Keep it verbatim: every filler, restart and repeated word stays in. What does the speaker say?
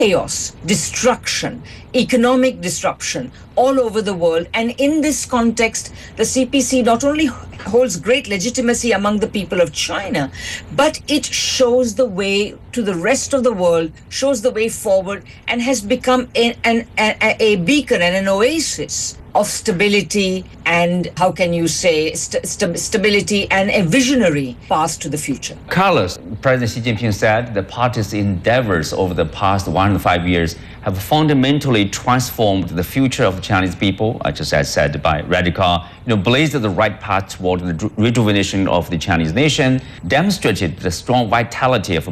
chaos, destruction, economic disruption all over the world. And in this context, the C P C not only holds great legitimacy among the people of China, but it shows the way to the rest of the world, shows the way forward, and has become a, an, a, a beacon and an oasis of stability and, how can you say, st- st- stability and a visionary path to the future. Carlos, President Xi Jinping said the party's endeavors over the past one hundred five years have fundamentally transformed the future of the Chinese people, just as said by Radical, you know, blazed the right path toward the rejuvenation of the Chinese nation, demonstrated the strong vitality of